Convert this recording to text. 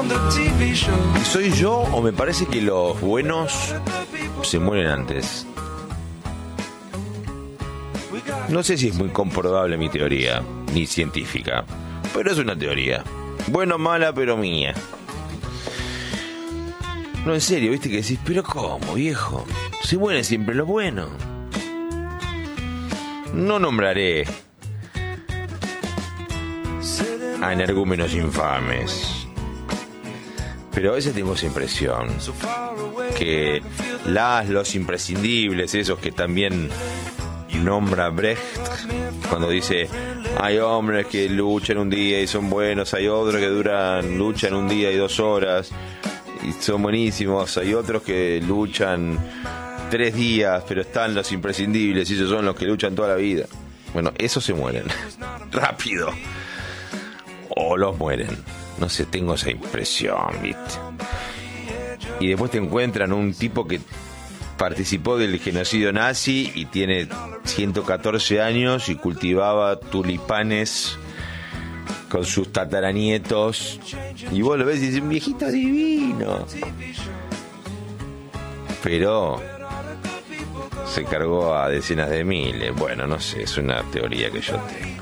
¿Soy yo o me parece que los buenos se mueren antes? No sé si es muy comprobable mi teoría, ni científica, pero es una teoría. Buena o mala, pero mía. No, en serio, viste que decís, pero ¿cómo, viejo? Se mueren siempre los buenos. No nombraré a energúmenos infames, pero a veces tengo esa impresión que los imprescindibles, esos que también nombra Brecht cuando dice hay hombres que luchan un día y son buenos, hay otros que luchan un día y 2 horas y son buenísimos, hay otros que luchan 3 días, pero están los imprescindibles y esos son los que luchan toda la vida. Bueno, esos se mueren rápido o los mueren, no sé, tengo esa impresión, ¿viste? Y después te encuentran un tipo que participó del genocidio nazi y tiene 114 años y cultivaba tulipanes con sus tataranietos y vos lo ves y dices, un viejito divino, pero se cargó a decenas de miles. Bueno, no sé, es una teoría que yo tengo.